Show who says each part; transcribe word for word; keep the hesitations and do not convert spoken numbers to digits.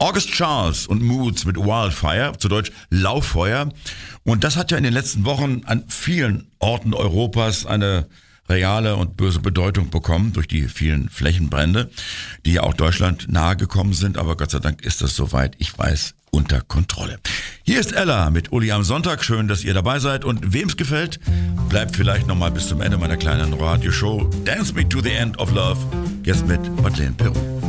Speaker 1: August Charles und Moods mit Wildfire, zu Deutsch Lauffeuer. Und das hat ja in den letzten Wochen an vielen Orten Europas eine reale und böse Bedeutung bekommen durch die vielen Flächenbrände, die ja auch Deutschland nahegekommen sind. Aber Gott sei Dank ist das soweit, ich weiß, unter Kontrolle. Hier ist Ella mit Uli am Sonntag. Schön, dass ihr dabei seid. Und wem's gefällt, bleibt vielleicht nochmal bis zum Ende meiner kleinen Radioshow Dance Me to the End of Love. Jetzt mit Madeleine Peru.